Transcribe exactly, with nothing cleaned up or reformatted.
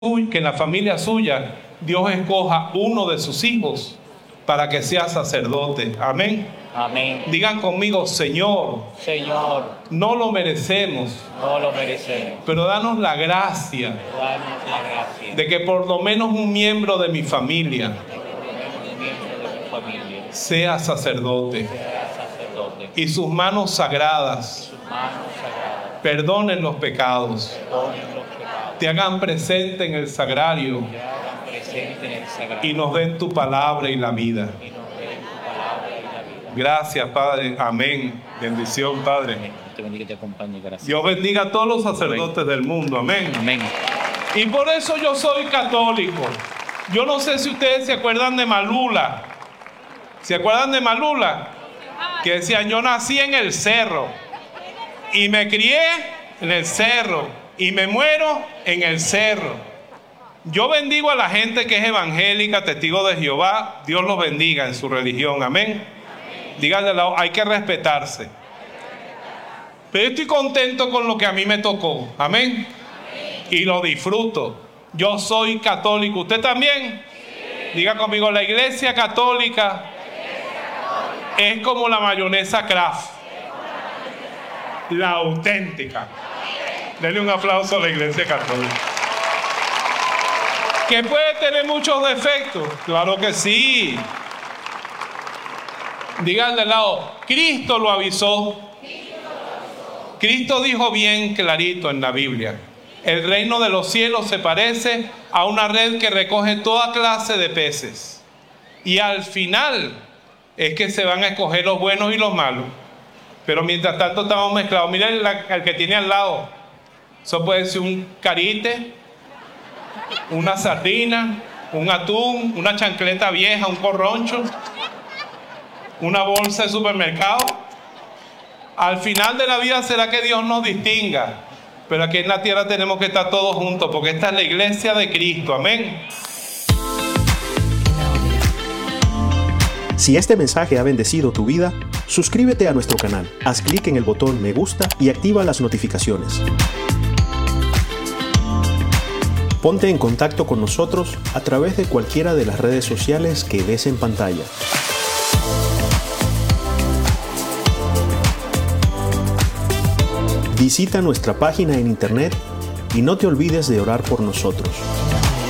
que en la familia suya Dios escoja uno de sus hijos para que sea sacerdote. Amén. Amén. Digan conmigo, Señor, Señor, no lo merecemos, no lo merecemos. pero danos la gracia Danos la gracia de que por lo menos un miembro de mi familia de que por lo menos un miembro de mi familia sea sacerdote sea sacerdote. y sus manos sagradas Sus manos sagradas perdonen los pecados, perdonen los pecados. te hagan presente en el sagrario Te hagan presente en el sagrado y nos den tu palabra y la vida. y nos den tu palabra y la vida. Gracias, Padre. Amén. Bendición, Padre. Amén. Te bendiga y te acompañe. Gracias. Dios bendiga a todos los sacerdotes del mundo. Amén. Amén. Y por eso yo soy católico. Yo no sé si ustedes se acuerdan de Malula. ¿Se acuerdan de Malula? Que decían, yo nací en el cerro y me crié en el cerro y me muero en el cerro. Yo bendigo a la gente que es evangélica, testigo de Jehová. Dios los bendiga en su religión. Amén. Díganle, hay que respetarse. Pero yo estoy contento con lo que a mí me tocó. Amén. Y lo disfruto. Yo soy católico. ¿Usted también? Sí. Diga conmigo, la iglesia católica, la iglesia católica es como la mayonesa Kraft. La auténtica. Denle un aplauso a la iglesia católica. ¿Que puede tener muchos defectos? Claro que sí. Díganle al lado, Cristo lo avisó. Cristo dijo bien clarito en la Biblia: el reino de los cielos se parece a una red que recoge toda clase de peces. Y al final es que se van a escoger los buenos y los malos. Pero mientras tanto estamos mezclados. Miren la, el que tiene al lado. Eso puede ser un carite, una sardina, un atún, una chancleta vieja, un corroncho, una bolsa de supermercado. Al final de la vida será que Dios nos distinga. Pero aquí en la tierra tenemos que estar todos juntos, porque esta es la iglesia de Cristo. Amén. Si este mensaje ha bendecido tu vida, suscríbete a nuestro canal, haz clic en el botón me gusta y activa las notificaciones. Ponte en contacto con nosotros a través de cualquiera de las redes sociales que ves en pantalla. Visita nuestra página en internet y no te olvides de orar por nosotros.